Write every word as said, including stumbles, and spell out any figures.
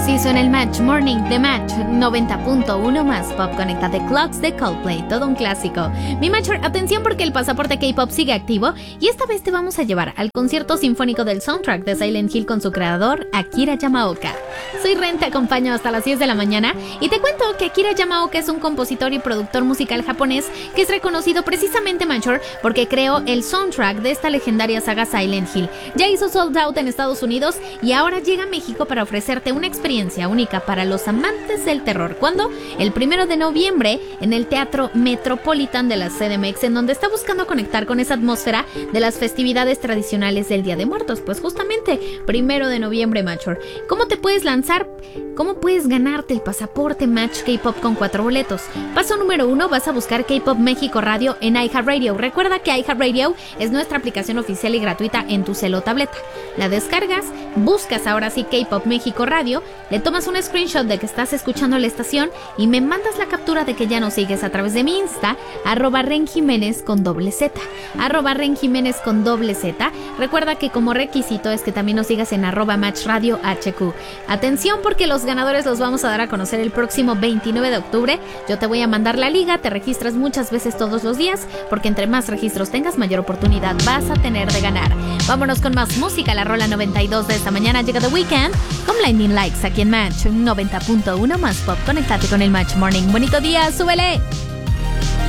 Así suena el Match Morning de Match noventa punto uno más Pop Conecta de Clocks de Coldplay, todo un clásico. Mi Matcher, atención porque el pasaporte K-pop sigue activo y esta vez te vamos a llevar al concierto sinfónico del soundtrack de Silent Hill con su creador, Akira Yamaoka. Soy Ren, te acompaño hasta las diez de la mañana y te cuento que Akira Yamaoka es un compositor y productor musical japonés que es reconocido precisamente, Matcher, porque creó el soundtrack de esta legendaria saga Silent Hill. Ya hizo sold out en Estados Unidos y ahora llega a México para ofrecerte una experiencia única para los amantes del terror. ¿Cuándo? El primero de noviembre en el Teatro Metropolitan de la C D M X, en donde está buscando conectar con esa atmósfera de las festividades tradicionales del Día de Muertos. Pues justamente, primero de noviembre, Matcher. ¿Cómo te puedes lanzar? ¿Cómo puedes ganarte el pasaporte Match K-pop con cuatro boletos? Paso número uno, vas a buscar K-pop México Radio en iHeartRadio. Recuerda que iHeartRadio es nuestra aplicación oficial y gratuita en tu cel o tableta. La descargas, buscas ahora sí K-pop México Radio, le tomas un screenshot de que estás escuchando la estación y me mandas la captura de que ya nos sigues a través de mi Insta, arroba Ren Jiménez con doble Z, arroba Ren Jiménez con doble Z. Recuerda que como requisito es que también nos sigas en arroba Match Radio H Q. Atención porque los ganadores los vamos a dar a conocer el próximo veintinueve de octubre. Yo te voy a mandar la liga, te registras muchas veces todos los días, porque entre más registros tengas, mayor oportunidad vas a tener de ganar. Vámonos con más música. La rola noventa y dos de esta mañana llega The Weeknd con Blinding Lights aquí en Match noventa punto uno más Pop. Conéctate con el Match Morning. Bonito día, súbele.